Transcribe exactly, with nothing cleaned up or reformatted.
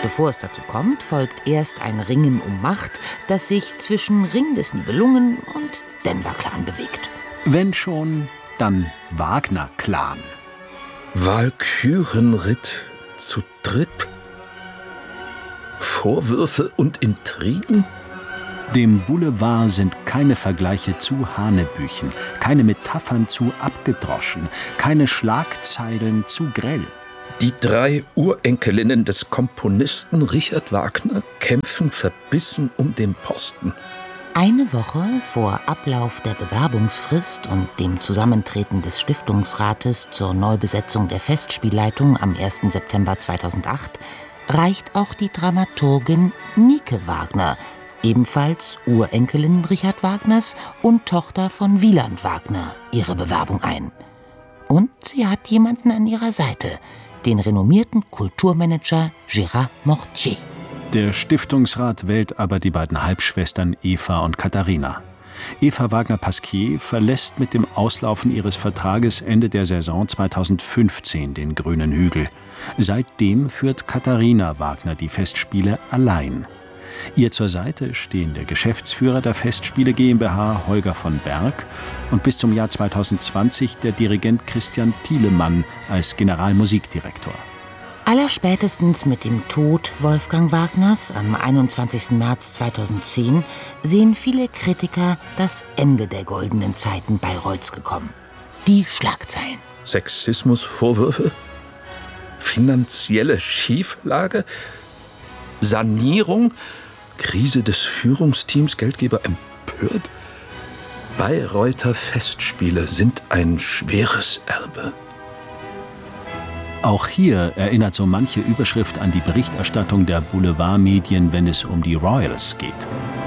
Bevor es dazu kommt, folgt erst ein Ringen um Macht, das sich zwischen Ring des Nibelungen und Denver-Clan bewegt. Wenn schon, dann Wagner-Clan. Walkürenritt zu dritt? Vorwürfe und Intrigen? Dem Boulevard sind keine Vergleiche zu hanebüchen, keine Metaphern zu abgedroschen, keine Schlagzeilen zu grell. Die drei Urenkelinnen des Komponisten Richard Wagner kämpfen verbissen um den Posten. Eine Woche vor Ablauf der Bewerbungsfrist und dem Zusammentreten des Stiftungsrates zur Neubesetzung der Festspielleitung am ersten September zweitausendacht reicht auch die Dramaturgin Nike Wagner, ebenfalls Urenkelin Richard Wagners und Tochter von Wieland Wagner, ihre Bewerbung ein. Und sie hat jemanden an ihrer Seite, den renommierten Kulturmanager Gérard Mortier. Der Stiftungsrat wählt aber die beiden Halbschwestern Eva und Katharina. Eva Wagner-Pasquier verlässt mit dem Auslaufen ihres Vertrages Ende der Saison zweitausendfünfzehn den grünen Hügel. Seitdem führt Katharina Wagner die Festspiele allein. Ihr zur Seite stehen der Geschäftsführer der Festspiele GmbH Holger von Berg und bis zum Jahr zweitausendzwanzig der Dirigent Christian Thielemann als Generalmusikdirektor. Allerspätestens mit dem Tod Wolfgang Wagners am einundzwanzigsten März zweitausendzehn sehen viele Kritiker das Ende der goldenen Zeiten Bayreuths gekommen. Die Schlagzeilen. Sexismusvorwürfe? Finanzielle Schieflage? Sanierung? Krise des Führungsteams? Geldgeber empört? Bayreuther Festspiele sind ein schweres Erbe. Auch hier erinnert so manche Überschrift an die Berichterstattung der Boulevardmedien, wenn es um die Royals geht.